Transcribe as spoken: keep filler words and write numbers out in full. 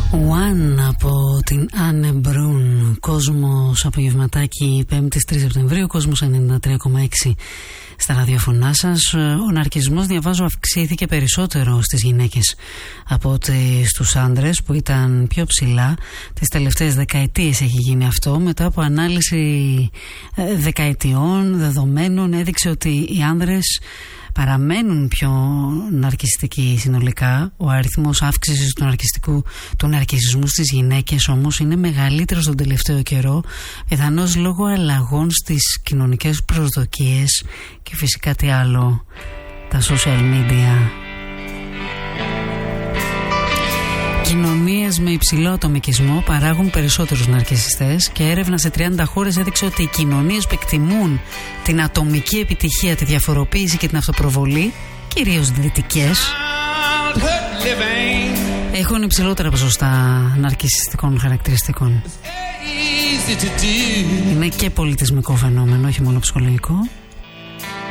One από την Άννε Μπρουν. Κόσμος απογευματάκι πέμπτη τρεις Σεπτεμβρίου. Κόσμος ενενήντα τρία κόμμα έξι στα ραδιοφωνά σας. Ο ναρκισμός, διαβάζω, αυξήθηκε περισσότερο στις γυναίκες από ότι στους άντρες, που ήταν πιο ψηλά. Τις τελευταίες δεκαετίες έχει γίνει αυτό. Μετά από ανάλυση δεκαετιών δεδομένων, έδειξε ότι οι άνδρες παραμένουν πιο ναρκιστικοί συνολικά. Ο αριθμός αύξησης του ναρκιστικού, του ναρκισμού στις γυναίκες όμως είναι μεγαλύτερος τον τελευταίο καιρό, πιθανώς λόγω αλλαγών στις κοινωνικές προσδοκίες και φυσικά τι άλλο, τα social media. Κοινωνίες με υψηλό ατομικισμό παράγουν περισσότερους ναρκισσιστές και έρευνα σε τριάντα χώρες έδειξε ότι οι κοινωνίες που εκτιμούν την ατομική επιτυχία, τη διαφοροποίηση και την αυτοπροβολή, κυρίως δυτικές, έχουν υψηλότερα ποσοστά ναρκισσιστικών χαρακτηριστικών. Είναι και πολιτισμικό φαινόμενο, όχι μόνο ψυχολογικό.